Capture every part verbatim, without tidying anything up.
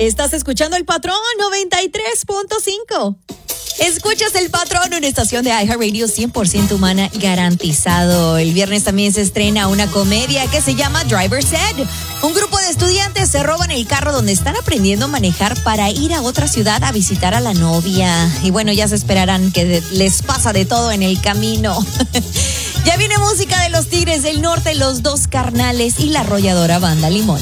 Estás escuchando El Patrón noventa y tres punto cinco. Escuchas El Patrón, una estación de iHeartRadio cien por ciento humana garantizado. El viernes también se estrena una comedia que se llama Driver's Ed. Un grupo de estudiantes se roban el carro donde están aprendiendo a manejar para ir a otra ciudad a visitar a la novia. Y bueno, ya se esperarán que les pasa de todo en el camino. Ya viene música de los Tigres del Norte, Los Dos Carnales y la arrolladora Banda Limón.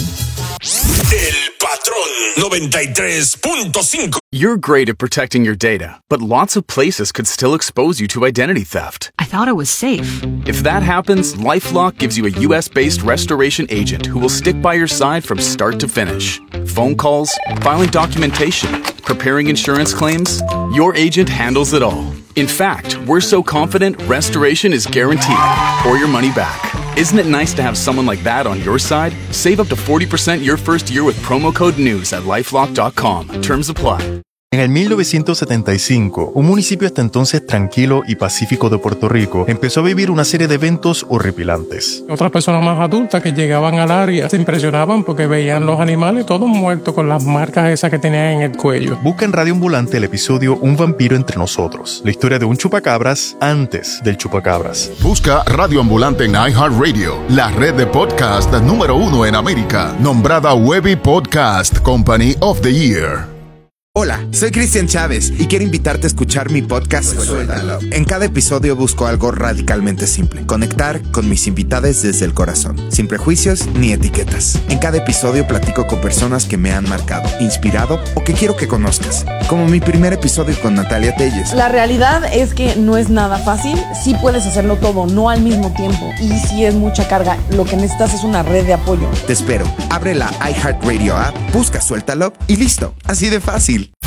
El Patrón noventa y tres punto cinco. You're great at protecting your data, but lots of places could still expose you to identity theft. I thought it was safe. If that happens, LifeLock gives you a U S-based restoration agent who will stick by your side from start to finish. Phone calls, filing documentation, preparing insurance claims, your agent handles it all. In fact, we're so confident restoration is guaranteed or your money back. Isn't it nice to have someone like that on your side? Save up to forty percent your first year with promo code NEWS at lifelock dot com. Terms apply. En el mil novecientos setenta y cinco, un municipio hasta entonces tranquilo y pacífico de Puerto Rico empezó a vivir una serie de eventos horripilantes. Otras personas más adultas que llegaban al área se impresionaban porque veían los animales todos muertos con las marcas esas que tenían en el cuello. Busca en Radio Ambulante el episodio Un vampiro entre nosotros, la historia de un chupacabras antes del chupacabras. Busca Radio Ambulante en iHeartRadio, la red de podcast número uno en América, nombrada Webby Podcast Company of the Year. Hola, soy Cristian Chávez y quiero invitarte a escuchar mi podcast Suéltalo. En cada episodio busco algo radicalmente simple: conectar con mis invitados desde el corazón, sin prejuicios ni etiquetas. En cada episodio platico con personas que me han marcado, inspirado o que quiero que conozcas, como mi primer episodio con Natalia Telles. La realidad es que no es nada fácil. Sí puedes hacerlo todo, no al mismo tiempo, y sí es mucha carga. Lo que necesitas es una red de apoyo. Te espero. Abre la iHeartRadio app, busca Suéltalo y listo. Así de fácil.